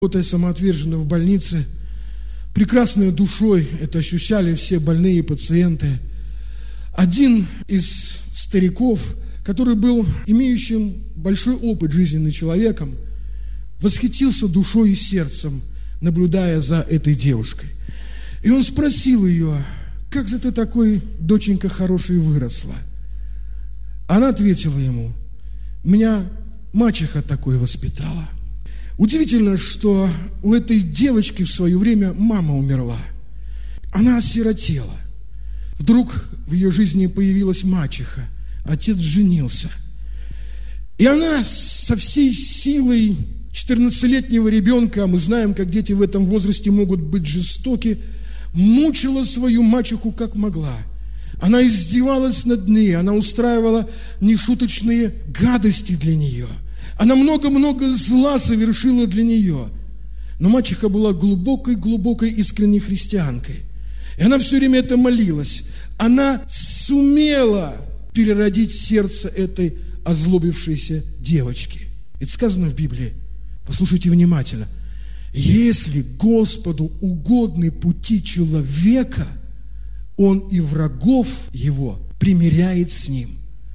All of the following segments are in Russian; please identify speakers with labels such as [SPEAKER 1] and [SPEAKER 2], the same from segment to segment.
[SPEAKER 1] Работая самоотверженно в больнице, прекрасной душой это ощущали все больные пациенты. Один из стариков, который был имеющим большой опыт жизненным человеком, восхитился душой и сердцем, наблюдая за этой девушкой. И он спросил ее: «Как же ты такой, доченька, хорошей выросла?» Она ответила ему: «Меня мачеха такой воспитала». Удивительно, что у этой девочки в свое время мама умерла. Она осиротела. Вдруг в ее жизни появилась мачеха. Отец женился. И она со всей силой 14-летнего ребенка, а мы знаем, как дети в этом возрасте могут быть жестоки, мучила свою мачеху как могла. Она издевалась над ней, она устраивала нешуточные гадости для нее. Она много-много зла совершила для нее. Но мачеха была глубокой искренней христианкой. И она все время это молилась. Она сумела переродить сердце этой озлобившейся девочки. Ведь сказано в Библии, послушайте внимательно: если Господу угодны пути человека, Он и врагов его примиряет с ним.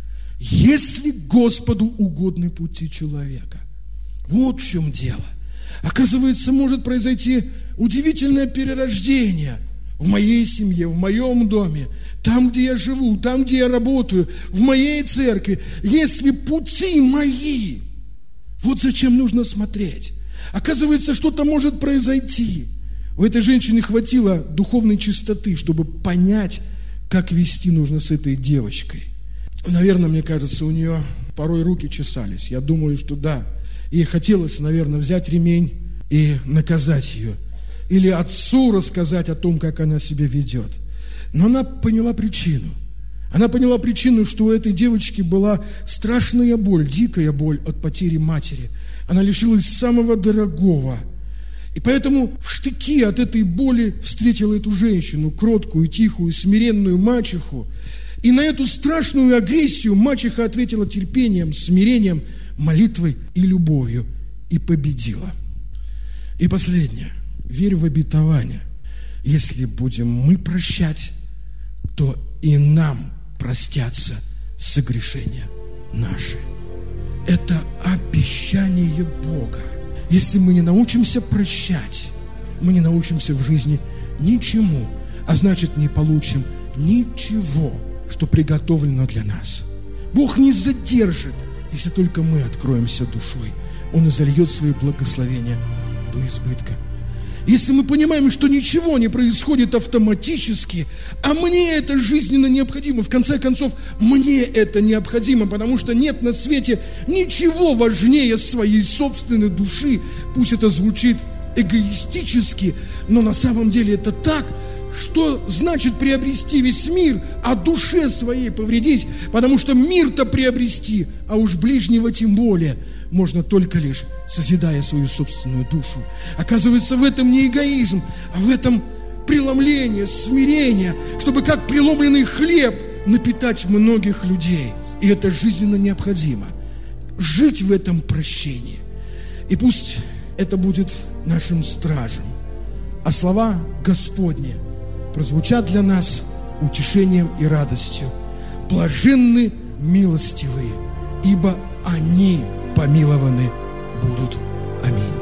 [SPEAKER 1] Если Господу угодны пути человека. Вот в чем дело. Оказывается, может произойти удивительное перерождение в моей семье, в моем доме, там, где я живу, там, где я работаю, в моей церкви. Если пути мои, вот зачем нужно смотреть. Оказывается, что-то может произойти. У этой женщины хватило духовной чистоты, чтобы понять, как вести нужно с этой девочкой. Наверное, мне кажется, у нее порой руки чесались. Я думаю, что да. Ей хотелось, наверное, взять ремень и наказать ее. Или отцу рассказать о том, как она себя ведет. Но она поняла причину. Она поняла причину, что у этой девочки была страшная боль, дикая боль от потери матери. Она лишилась самого дорогого. И поэтому в штыки от этой боли встретила эту женщину, кроткую, тихую, смиренную мачеху. И на эту страшную агрессию мачеха ответила терпением, смирением, молитвой и любовью. И победила. И последнее. Верь в обетование. Если будем мы прощать, то и нам простятся согрешения наши. Это обещание Бога. Если мы не научимся прощать, мы не научимся в жизни ничему, а значит, не получим ничего, что приготовлено для нас. Бог не задержит, если только мы откроемся душой. Он изольет свои благословения до избытка. Если мы понимаем, что ничего не происходит автоматически, а мне это жизненно необходимо, в конце концов, мне это необходимо, потому что нет на свете ничего важнее своей собственной души. Пусть это звучит эгоистически, но на самом деле это так. Что значит приобрести весь мир, а душе своей повредить? Потому что мир-то приобрести, а уж ближнего тем более, можно только лишь созидая свою собственную душу. Оказывается, в этом не эгоизм, а в этом преломление, смирение, чтобы как преломленный хлеб напитать многих людей. И это жизненно необходимо. Жить в этом прощении. И пусть это будет нашим стражем. А слова Господни прозвучат для нас утешением и радостью. Блаженны милостивые, ибо они помилованы будут. Аминь.